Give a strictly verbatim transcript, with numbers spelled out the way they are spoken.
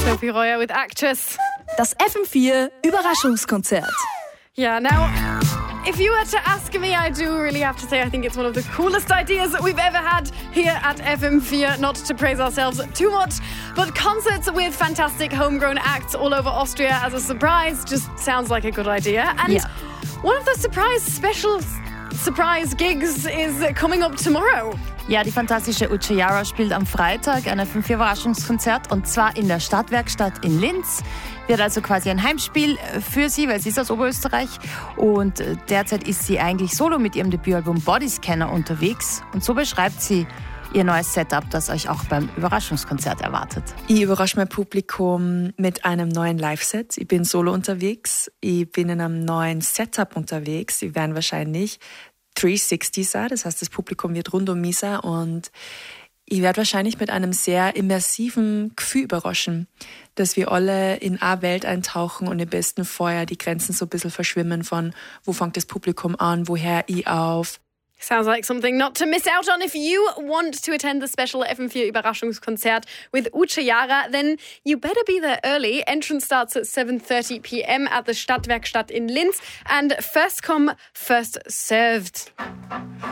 Sophie Royer with Actress. Das F M vier Überraschungskonzert. Yeah, now, if you were to ask me, I do really have to say I think it's one of the coolest ideas that we've ever had here at F M four, not to praise ourselves too much, but concerts with fantastic homegrown acts all over Austria as a surprise just sounds like a good idea. And Yeah. one of the surprise special surprise gigs is coming up tomorrow. Ja, die fantastische Uche Yara spielt am Freitag ein F M vier Überraschungskonzert und zwar in der Stadtwerkstatt in Linz. Wird also quasi ein Heimspiel für sie, weil sie ist aus Oberösterreich und derzeit ist sie eigentlich solo mit ihrem Debütalbum Bodyscanner unterwegs und so beschreibt sie ihr neues Setup, das euch auch beim Überraschungskonzert erwartet. Ich überrasche mein Publikum mit einem neuen Live-Set. Ich bin solo unterwegs, ich bin in einem neuen Setup unterwegs. Sie werden wahrscheinlich dreihundertsechzig sein, das heißt, das Publikum wird rund um mich sein und ich werde wahrscheinlich mit einem sehr immersiven Gefühl überraschen, dass wir alle in eine Welt eintauchen und im besten Fall die Grenzen so ein bisschen verschwimmen von, wo fängt das Publikum an, woher ich auf. Sounds like something not to miss out on. If you want to attend the special F M four Überraschungskonzert with Uche Yara, then you better be there early. Entrance starts at seven thirty p.m. at the Stadtwerkstatt in Linz and first come, first served.